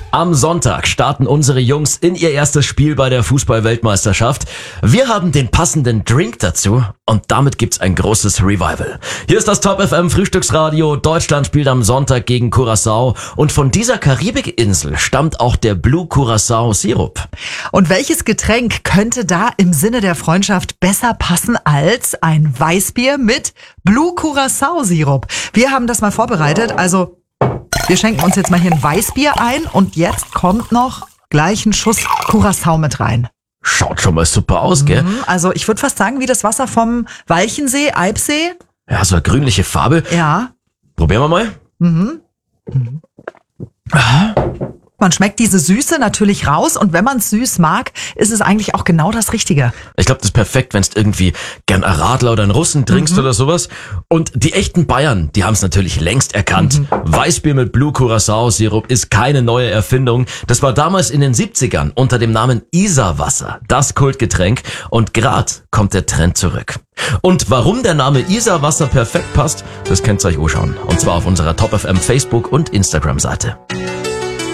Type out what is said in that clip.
Am Sonntag starten unsere Jungs in ihr erstes Spiel bei der Fußball-Weltmeisterschaft. Wir haben den passenden Drink dazu und damit gibt's ein großes Revival. Hier ist das Top FM Frühstücksradio. Deutschland spielt am Sonntag gegen Curaçao und von dieser Karibikinsel stammt auch der Blue Curaçao Sirup. Und welches Getränk könnte da im Sinne der Freundschaft besser passen als ein Weißbier mit Blue Curaçao Sirup? Wir haben das mal vorbereitet, also wir schenken uns jetzt mal hier ein Weißbier ein und jetzt kommt noch gleich ein Schuss Curaçao mit rein. Schaut schon mal super aus, gell? Also ich würde fast sagen, wie das Wasser vom Walchensee, Eibsee. Ja, so eine grünliche Farbe. Ja. Probieren wir mal. Man schmeckt diese Süße natürlich raus und wenn man es süß mag, ist es eigentlich auch genau das Richtige. Ich glaube, das ist perfekt, wenn du irgendwie gern einen Radler oder einen Russen trinkst oder sowas. Und die echten Bayern, die haben es natürlich längst erkannt. Weißbier mit Blue Curaçao Sirup ist keine neue Erfindung. Das war damals in den 70ern unter dem Namen Isarwasser, das Kultgetränk. Und grad kommt der Trend zurück. Und warum der Name Isarwasser perfekt passt, das könnt ihr euch anschauen. Und zwar auf unserer Top FM Facebook und Instagram Seite.